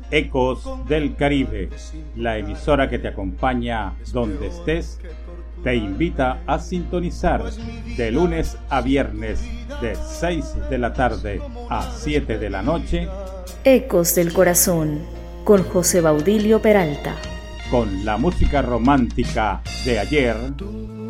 Ecos del Caribe, la emisora que te acompaña donde estés, te invita a sintonizar de lunes a viernes de 6 de la tarde a 7 de la noche. Ecos del Corazón, con José Baudilio Peralta. Con la música romántica de ayer